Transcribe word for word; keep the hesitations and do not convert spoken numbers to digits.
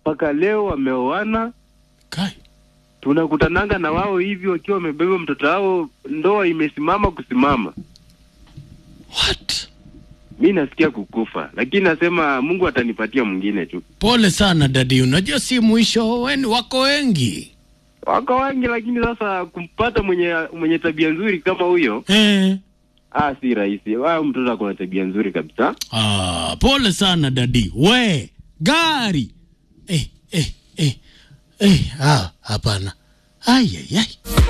Paka leo wameoana. Kai. Tunakutananga na wao hivi wakiwa wamebeba mtoto wao, ndoa imesimama kusimama. What? Mimi nasikia kukufa, lakini nasema Mungu atanipatia mwingine tu. Pole sana dadi, unajua si mwisho, weni wako wengi. Wako wengi, lakini sasa kumpata mwenye mwenye tabia nzuri kama huyo, eh ah si rahisi. Wao mtoto ako na tabia nzuri kabisa. Ah, pole sana dadi. We, gari. Eh eh eh. Eh, ah, hapana. Ai ai ai.